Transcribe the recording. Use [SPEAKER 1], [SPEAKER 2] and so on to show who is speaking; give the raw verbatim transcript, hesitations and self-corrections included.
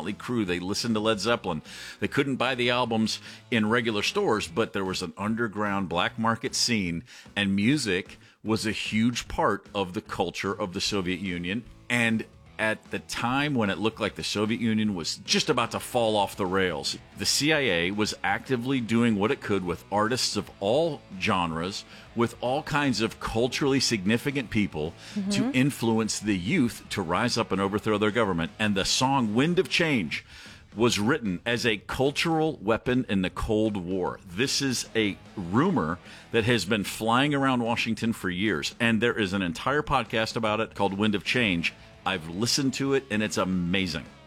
[SPEAKER 1] Motley Crue. They listened to Led Zeppelin. They couldn't buy the albums in regular stores, but there was an underground black market scene, and music was a huge part of the culture of the Soviet Union. And at the time when it looked like the Soviet Union was just about to fall off the rails, the C I A was actively doing what it could with artists of all genres, with all kinds of culturally significant people, mm-hmm. to influence the youth to rise up and overthrow their government. And the song Wind of Change was written as a cultural weapon in the Cold War. This is a rumor that has been flying around Washington for years, and there is an entire podcast about it called Wind of Change. I've listened to it, and it's amazing.